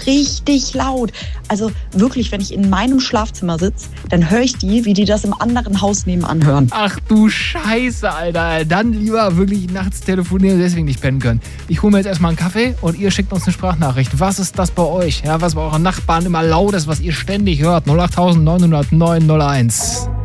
richtig laut. Also wirklich, wenn ich in meinem Schlafzimmer sitze, dann höre ich die, wie die das im anderen Haus nebenan hören. Ach du Scheiße, Alter. Dann lieber wirklich nachts telefonieren, deswegen nicht pennen können. Ich hole mir jetzt erstmal einen Kaffee und ihr schickt uns eine Sprachnachricht. Was ist das bei euch? Ja, was bei euren Nachbarn immer laut ist, was ihr ständig hört. 08900 901.